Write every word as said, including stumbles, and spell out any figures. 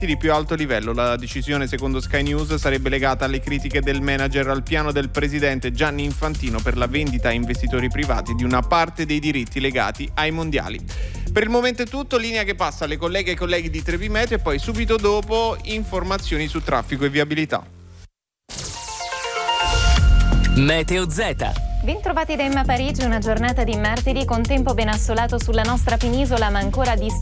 di più alto livello. La decisione, secondo Sky News, sarebbe legata alle critiche del manager al piano del presidente Gianni Infantino per la vendita a investitori privati di una parte dei diritti legati ai mondiali. Per il momento è tutto, linea che passa alle colleghe e ai colleghi di Trevi Meteo e poi subito dopo informazioni su traffico e viabilità. Meteo Z. Bentrovati da Emma Parigi, una giornata di martedì con tempo ben assolato sulla nostra penisola ma ancora di